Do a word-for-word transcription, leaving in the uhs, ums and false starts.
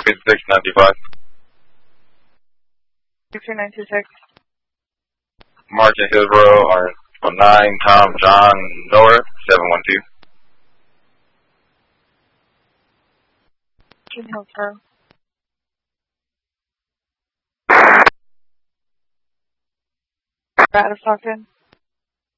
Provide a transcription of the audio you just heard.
fifty-six ninety-five. two nine two six. Martin Hillsborough, R nine, Tom, John, Nora, seven one two. Jim Hillsborough. Out of Stockton.